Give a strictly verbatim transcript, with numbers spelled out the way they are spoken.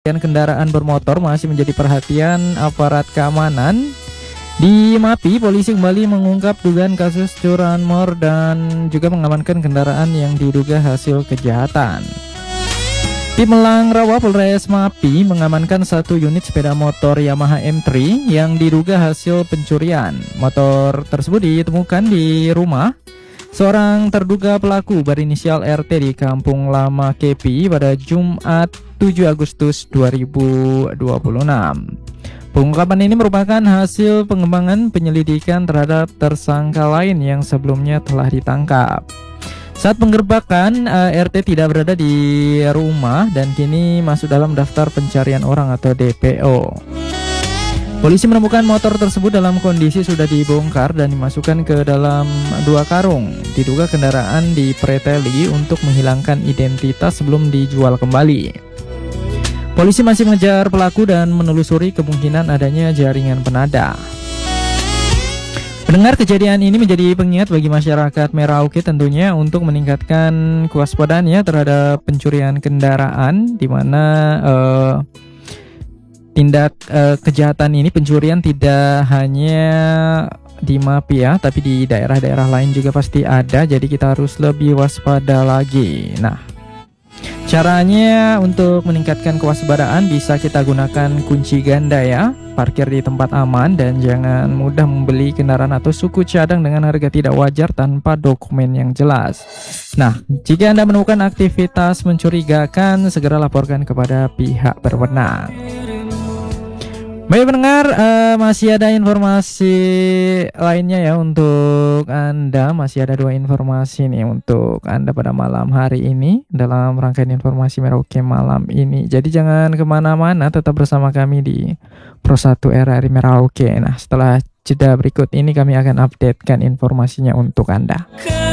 kendaraan bermotor masih menjadi perhatian aparat keamanan. Di MAPI, polisi kembali mengungkap dugaan kasus curanmor dan juga mengamankan kendaraan yang diduga hasil kejahatan. Tim Melang Rawa Polres MAPI mengamankan satu unit sepeda motor Yamaha M tiga yang diduga hasil pencurian. Motor tersebut ditemukan di rumah seorang terduga pelaku berinisial R T di Kampung Lama Kepi pada Jumat tujuh Agustus dua ribu dua puluh enam. Pengungkapan ini merupakan hasil pengembangan penyelidikan terhadap tersangka lain yang sebelumnya telah ditangkap. Saat penggerbakan, R T tidak berada di rumah dan kini masuk dalam daftar pencarian orang atau D P O. Polisi menemukan motor tersebut dalam kondisi sudah dibongkar dan dimasukkan ke dalam dua karung. Diduga kendaraan dipreteli untuk menghilangkan identitas sebelum dijual kembali. Polisi masih mengejar pelaku dan menelusuri kemungkinan adanya jaringan penada. Pendengar, kejadian ini menjadi pengingat bagi masyarakat Merauke tentunya untuk meningkatkan kewaspadaannya terhadap pencurian kendaraan, di mana uh, tindak uh, kejahatan ini, pencurian tidak hanya di MAPI ya, tapi di daerah-daerah lain juga pasti ada. Jadi kita harus lebih waspada lagi. Nah, caranya untuk meningkatkan kewaspadaan bisa kita gunakan kunci ganda ya. Parkir di tempat aman dan jangan mudah membeli kendaraan atau suku cadang dengan harga tidak wajar tanpa dokumen yang jelas. Nah, jika Anda menemukan aktivitas mencurigakan, segera laporkan kepada pihak berwenang. Baik pendengar, uh, masih ada informasi lainnya ya untuk Anda. Masih ada dua informasi nih untuk Anda pada malam hari ini dalam rangkaian informasi Merauke malam ini. Jadi jangan kemana-mana, tetap bersama kami di Pro satu R R I Merauke. Nah, setelah jeda berikut ini kami akan updatekan informasinya untuk Anda.